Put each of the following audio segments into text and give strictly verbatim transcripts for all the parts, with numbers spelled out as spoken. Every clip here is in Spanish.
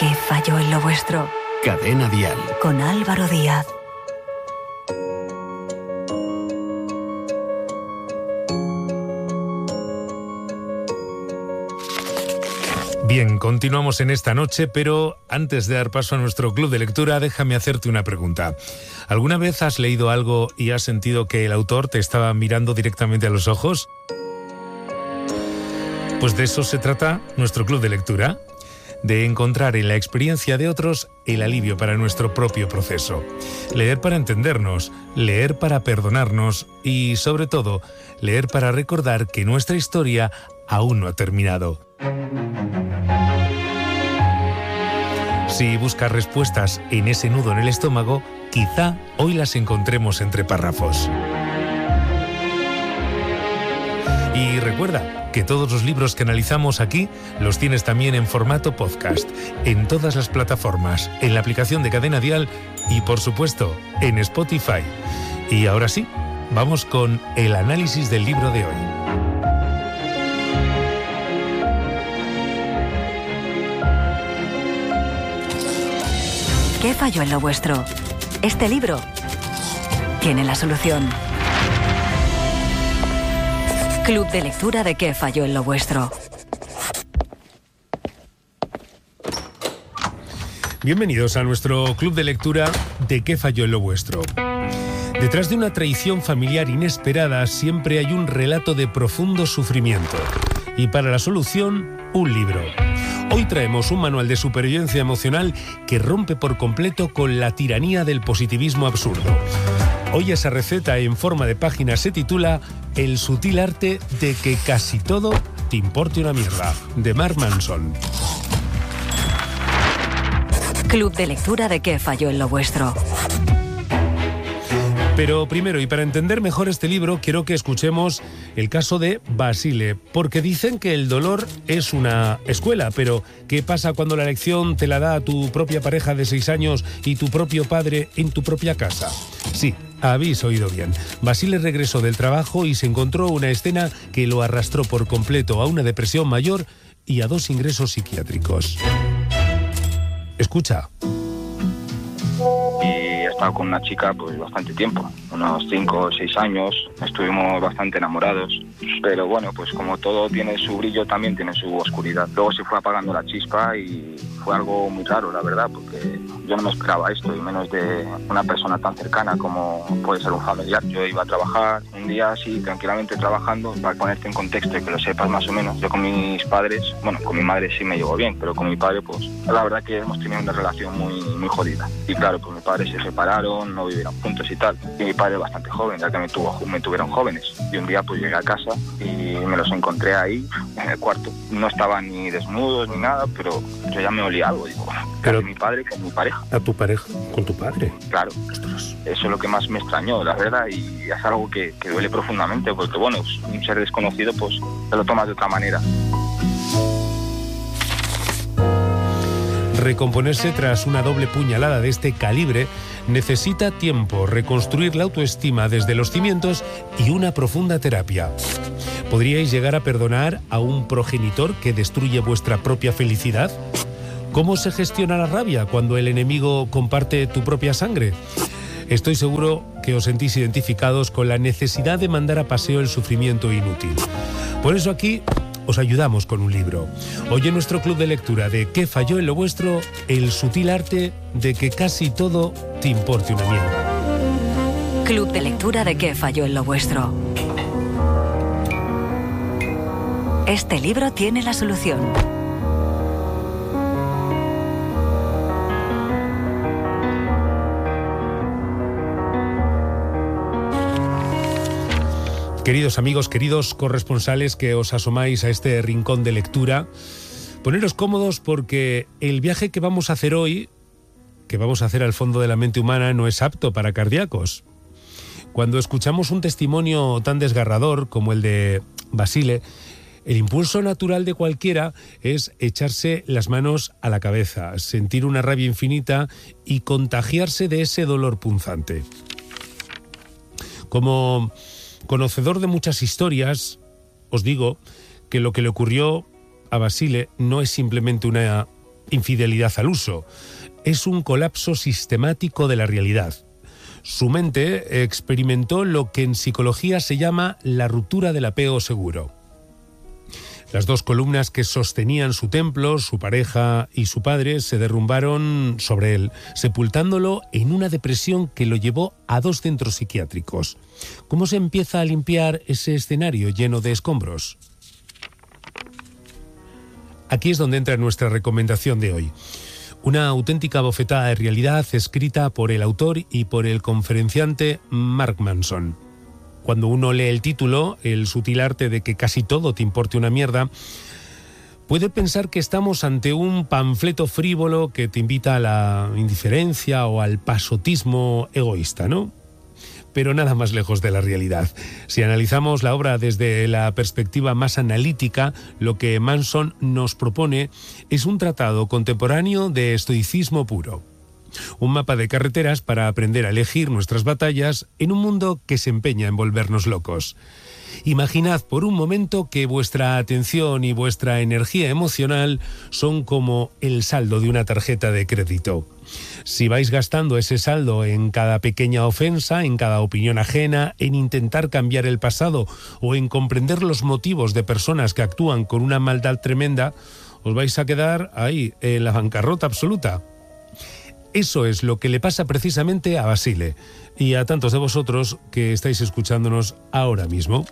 ¿Qué falló en lo vuestro? Cadena Dial. Con Álvaro Díaz. Bien, continuamos en esta noche, pero antes de dar paso a nuestro club de lectura, déjame hacerte una pregunta. ¿Alguna vez has leído algo y has sentido que el autor te estaba mirando directamente a los ojos? Pues de eso se trata nuestro club de lectura, de encontrar en la experiencia de otros el alivio para nuestro propio proceso. Leer para entendernos, leer para perdonarnos y, sobre todo, leer para recordar que nuestra historia aún no ha terminado. Si buscas respuestas en ese nudo en el estómago, quizá hoy las encontremos entre párrafos. Y recuerda que todos los libros que analizamos aquí los tienes también en formato podcast, en todas las plataformas, en la aplicación de Cadena Dial y, por supuesto, en Spotify. Y ahora sí, vamos con el análisis del libro de hoy. ¿Qué falló en lo vuestro? Este libro tiene la solución. Club de lectura de ¿Qué falló en lo vuestro? Bienvenidos a nuestro club de lectura de ¿Qué falló en lo vuestro? Detrás de una traición familiar inesperada siempre hay un relato de profundo sufrimiento. Y para la solución, un libro. Hoy traemos un manual de supervivencia emocional que rompe por completo con la tiranía del positivismo absurdo. Hoy esa receta en forma de página se titula El sutil arte de que casi todo te importe una mierda, de Mark Manson. Club de lectura de ¿Qué falló en lo vuestro? Pero primero, y para entender mejor este libro, quiero que escuchemos el caso de Basile, porque dicen que el dolor es una escuela, pero ¿qué pasa cuando la lección te la da tu propia pareja de seis años y tu propio padre en tu propia casa? Sí, habéis oído bien. Basile regresó del trabajo y se encontró una escena que lo arrastró por completo a una depresión mayor y a dos ingresos psiquiátricos. Escucha. He estado con una chica pues bastante tiempo, unos cinco o seis años, estuvimos bastante enamorados, pero bueno, pues como todo tiene su brillo, también tiene su oscuridad. Luego se fue apagando la chispa y fue algo muy raro, la verdad, porque yo no me esperaba esto, y menos de una persona tan cercana como puede ser un familiar. Yo iba a trabajar un día así, tranquilamente trabajando, para ponerte en contexto y que lo sepas más o menos. Yo con mis padres, bueno, con mi madre sí me llevo bien, pero con mi padre, pues la verdad que hemos tenido una relación muy, muy jodida. Y claro, pues mis padres se separaron, no vivieron juntos y tal. Y mi padre bastante joven, ya que me, tuvo, me tuvieron jóvenes. Y un día pues llegué a casa y me los encontré ahí, en el cuarto. No estaban ni desnudos ni nada, pero yo ya me olía algo, digo, pero casi mi padre que mi pareja. ¿A tu pareja? ¿Con tu padre? Claro. Ostras. Eso es lo que más me extrañó, la verdad, y es algo que, que duele profundamente, porque bueno, un ser desconocido pues te lo tomas de otra manera. Recomponerse tras una doble puñalada de este calibre necesita tiempo, reconstruir la autoestima desde los cimientos y una profunda terapia. ¿Podríais llegar a perdonar a un progenitor que destruye vuestra propia felicidad? ¿Cómo se gestiona la rabia cuando el enemigo comparte tu propia sangre? Estoy seguro que os sentís identificados con la necesidad de mandar a paseo el sufrimiento inútil. Por eso aquí os ayudamos con un libro. Hoy en nuestro club de lectura de ¿Qué falló en lo vuestro? El sutil arte de que casi todo te importe una mierda. Club de lectura de ¿Qué falló en lo vuestro? Este libro tiene la solución. Queridos amigos, queridos corresponsales que os asomáis a este rincón de lectura, poneros cómodos porque el viaje que vamos a hacer hoy, que vamos a hacer al fondo de la mente humana, no es apto para cardíacos. Cuando escuchamos un testimonio tan desgarrador como el de Basile, el impulso natural de cualquiera es echarse las manos a la cabeza, sentir una rabia infinita y contagiarse de ese dolor punzante. Como conocedor de muchas historias, os digo que lo que le ocurrió a Basile no es simplemente una infidelidad al uso. Es un colapso sistemático de la realidad. Su mente experimentó lo que en psicología se llama la ruptura del apego seguro. Las dos columnas que sostenían su templo, su pareja y su padre, se derrumbaron sobre él, sepultándolo en una depresión que lo llevó a dos centros psiquiátricos. ¿Cómo se empieza a limpiar ese escenario lleno de escombros? Aquí es donde entra nuestra recomendación de hoy. Una auténtica bofetada de realidad escrita por el autor y por el conferenciante Mark Manson. Cuando uno lee el título, El sutil arte de que casi todo te importe una mierda, puede pensar que estamos ante un panfleto frívolo que te invita a la indiferencia o al pasotismo egoísta, ¿no? Pero nada más lejos de la realidad. Si analizamos la obra desde la perspectiva más analítica, lo que Manson nos propone es un tratado contemporáneo de estoicismo puro. Un mapa de carreteras para aprender a elegir nuestras batallas en un mundo que se empeña en volvernos locos. Imaginad por un momento que vuestra atención y vuestra energía emocional son como el saldo de una tarjeta de crédito. Si vais gastando ese saldo en cada pequeña ofensa, en cada opinión ajena, en intentar cambiar el pasado o en comprender los motivos de personas que actúan con una maldad tremenda, os vais a quedar ahí, en la bancarrota absoluta. Eso es lo que le pasa precisamente a Basile y a tantos de vosotros que estáis escuchándonos ahora mismo.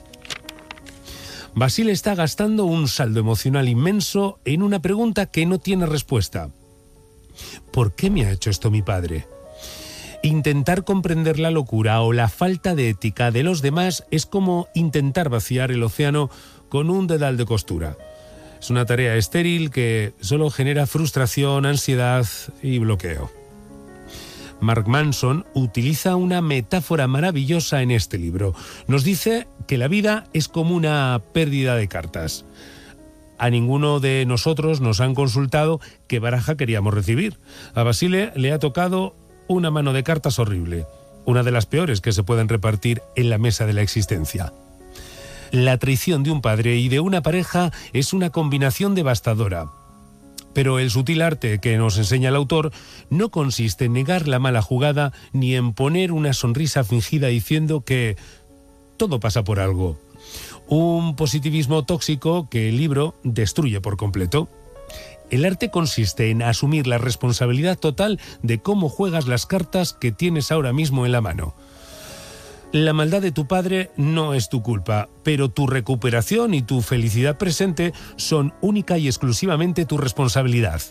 Basile está gastando un saldo emocional inmenso en una pregunta que no tiene respuesta. ¿Por qué me ha hecho esto mi padre? Intentar comprender la locura o la falta de ética de los demás es como intentar vaciar el océano con un dedal de costura. Es una tarea estéril que solo genera frustración, ansiedad y bloqueo. Mark Manson utiliza una metáfora maravillosa en este libro. Nos dice que la vida es como una pérdida de cartas. A ninguno de nosotros nos han consultado qué baraja queríamos recibir. A Basile le ha tocado una mano de cartas horrible, una de las peores que se pueden repartir en la mesa de la existencia. La traición de un padre y de una pareja es una combinación devastadora. Pero el sutil arte que nos enseña el autor no consiste en negar la mala jugada ni en poner una sonrisa fingida diciendo que todo pasa por algo. Un positivismo tóxico que el libro destruye por completo. El arte consiste en asumir la responsabilidad total de cómo juegas las cartas que tienes ahora mismo en la mano. La maldad de tu padre no es tu culpa, pero tu recuperación y tu felicidad presente son única y exclusivamente tu responsabilidad.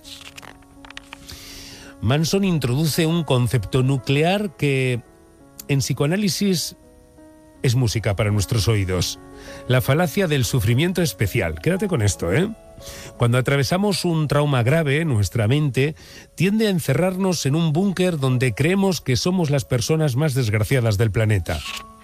Manson introduce un concepto nuclear que en psicoanálisis es música para nuestros oídos. La falacia del sufrimiento especial. Quédate con esto, ¿eh? Cuando atravesamos un trauma grave, nuestra mente tiende a encerrarnos en un búnker donde creemos que somos las personas más desgraciadas del planeta.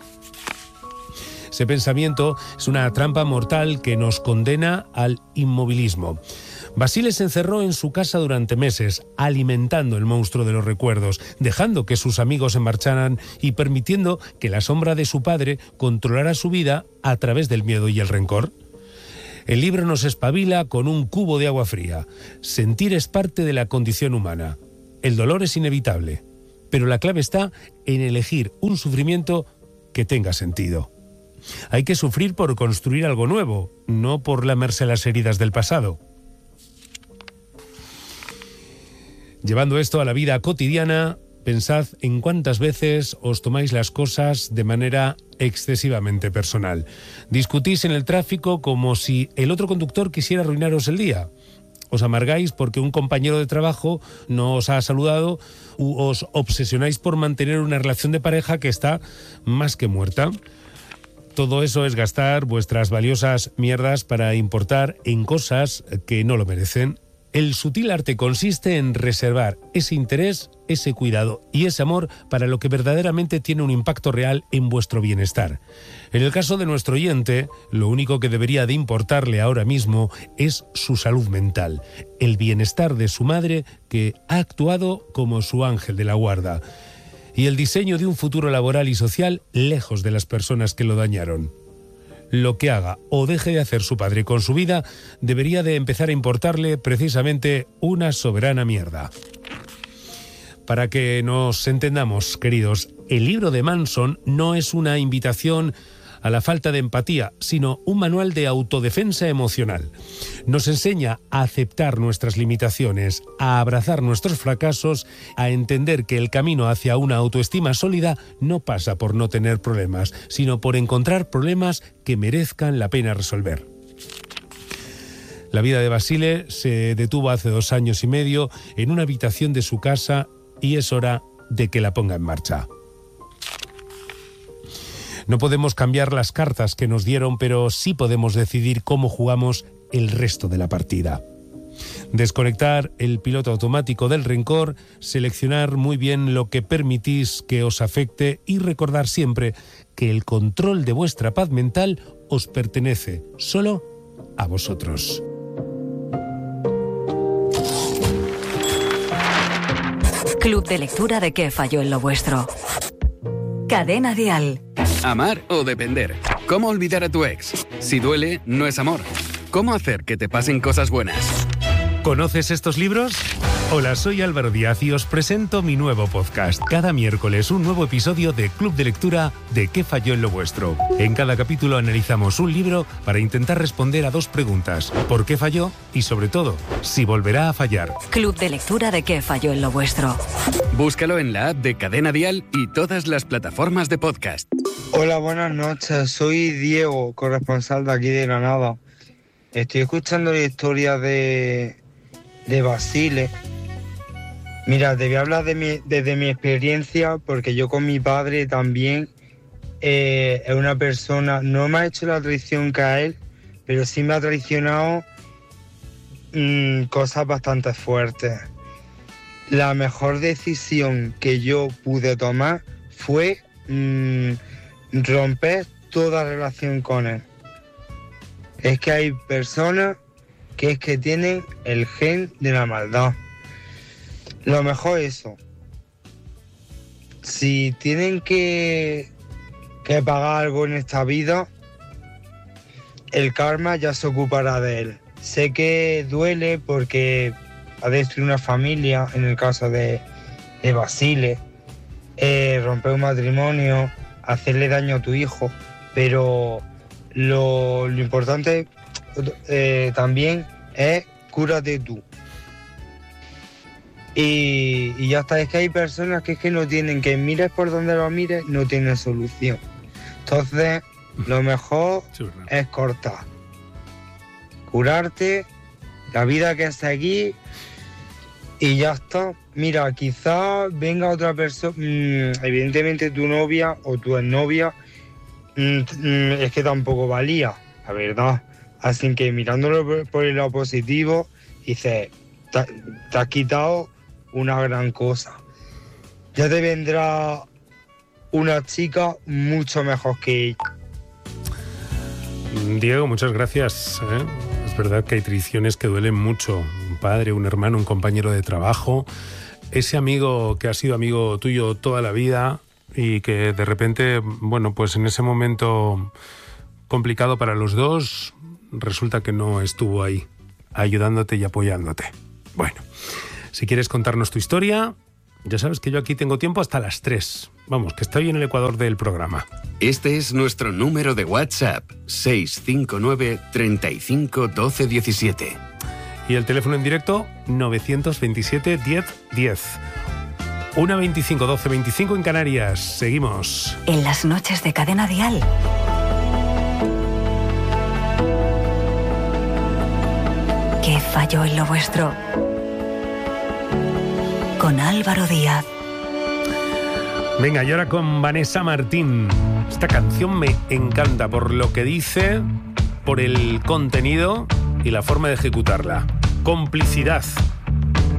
Ese pensamiento es una trampa mortal que nos condena al inmovilismo. Basile se encerró en su casa durante meses, alimentando el monstruo de los recuerdos, dejando que sus amigos se marcharan y permitiendo que la sombra de su padre controlara su vida a través del miedo y el rencor. El libro nos espabila con un cubo de agua fría. Sentir es parte de la condición humana. El dolor es inevitable, pero la clave está en elegir un sufrimiento que tenga sentido. Hay que sufrir por construir algo nuevo, no por lamerse las heridas del pasado. Llevando esto a la vida cotidiana, pensad en cuántas veces os tomáis las cosas de manera excesivamente personal. Discutís en el tráfico como si el otro conductor quisiera arruinaros el día. Os amargáis porque un compañero de trabajo no os ha saludado u os obsesionáis por mantener una relación de pareja que está más que muerta. Todo eso es gastar vuestras valiosas mierdas para importar en cosas que no lo merecen. El sutil arte consiste en reservar ese interés, ese cuidado y ese amor para lo que verdaderamente tiene un impacto real en vuestro bienestar. En el caso de nuestro oyente, lo único que debería de importarle ahora mismo es su salud mental, el bienestar de su madre que ha actuado como su ángel de la guarda y el diseño de un futuro laboral y social lejos de las personas que lo dañaron. lo que haga o deje de hacer su padre con su vida debería de empezar a importarle precisamente una soberana mierda. Para que nos entendamos, queridos, el libro de Manson no es una invitación a la falta de empatía, sino un manual de autodefensa emocional. Nos enseña a aceptar nuestras limitaciones, a abrazar nuestros fracasos, a entender que el camino hacia una autoestima sólida no pasa por no tener problemas, sino por encontrar problemas que merezcan la pena resolver. La vida de Basile se detuvo hace dos años y medio en una habitación de su casa y es hora de que la ponga en marcha. No podemos cambiar las cartas que nos dieron, pero sí podemos decidir cómo jugamos el resto de la partida. Desconectar el piloto automático del rencor, seleccionar muy bien lo que permitís que os afecte y recordar siempre que el control de vuestra paz mental os pertenece solo a vosotros. Club de lectura de ¿Qué falló en lo vuestro? Cadena Dial. Amar o depender. ¿Cómo olvidar a tu ex? Si duele, no es amor. ¿Cómo hacer que te pasen cosas buenas? ¿Conoces estos libros? Hola, soy Álvaro Díaz y os presento mi nuevo podcast. Cada miércoles un nuevo episodio de Club de Lectura de ¿Qué falló en lo vuestro? En cada capítulo analizamos un libro para intentar responder a dos preguntas. ¿Por qué falló? Y sobre todo, si volverá a fallar. Club de Lectura de ¿Qué falló en lo vuestro? Búscalo en la app de Cadena Dial y todas las plataformas de podcast. Hola, buenas noches. Soy Diego, corresponsal de aquí de Granada. Estoy escuchando la historia de, de Basile. Mira, te voy a hablar de mi, desde mi experiencia, porque yo con mi padre también eh, es una persona, no me ha hecho la traición que a él, pero sí me ha traicionado mmm, cosas bastante fuertes. La mejor decisión que yo pude tomar fue mmm, romper toda relación con él. Es que hay personas que es que tienen el gen de la maldad. Lo mejor es eso. Si tienen que, que pagar algo en esta vida, el karma ya se ocupará de él. Sé que duele porque ha destruido una familia, en el caso de, de Basile, eh, romper un matrimonio, hacerle daño a tu hijo, pero lo, lo importante eh, también es cúrate tú. Y, y ya está, es que hay personas que es que no tienen, que mires por donde lo mires, no tienen solución. Entonces, lo mejor sí, es cortar. Curarte, la vida que seguir y ya está. Mira, quizás venga otra persona, mmm, evidentemente tu novia o tu exnovia, mmm, mmm, es que tampoco valía, la verdad. Así que mirándolo por, por el lado positivo, dices, te, te has quitado una gran cosa. Ya te vendrá una chica mucho mejor que ella. Diego, muchas gracias. ¿eh? Es verdad que hay traiciones que duelen mucho. Un padre, un hermano, un compañero de trabajo. Ese amigo que ha sido amigo tuyo toda la vida y que de repente, bueno, pues en ese momento complicado para los dos, resulta que no estuvo ahí, ayudándote y apoyándote. Bueno, si quieres contarnos tu historia, ya sabes que yo aquí tengo tiempo hasta las tres. Vamos, que estoy en el ecuador del programa. Este es nuestro número de WhatsApp, seis cinco nueve, treinta y cinco, doce diecisiete. Y el teléfono en directo, novecientos veintisiete, diez, diez. una veinticinco, doce, veinticinco en Canarias. Seguimos. En las noches de Cadena Dial. ¿Qué falló en lo vuestro? Con Álvaro Díaz. Venga, y ahora con Vanessa Martín. Esta canción me encanta por lo que dice, por el contenido y la forma de ejecutarla. Complicidad.